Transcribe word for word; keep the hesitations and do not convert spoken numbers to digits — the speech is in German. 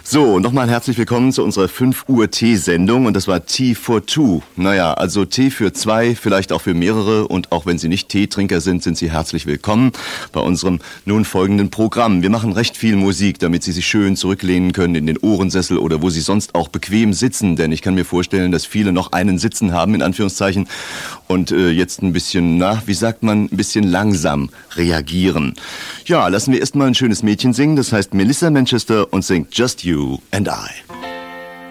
So, nochmal herzlich willkommen zu unserer fünf Uhr Tee-Sendung und das war Tea for Two. Naja, also Tee für zwei, vielleicht auch für mehrere und auch wenn Sie nicht Teetrinker sind, sind Sie herzlich willkommen bei unserem nun folgenden Programm. Wir machen recht viel Musik, damit Sie sich schön zurücklehnen können in den Ohrensessel oder wo Sie sonst auch bequem sitzen, denn ich kann mir vorstellen, dass viele noch einen Sitzen haben, in Anführungszeichen, und äh, jetzt ein bisschen, na, wie sagt man, ein bisschen langsam reagieren. Ja, lassen wir erstmal ein schönes Mädchen singen, das heißt Melissa Manchester und singt Just You and I.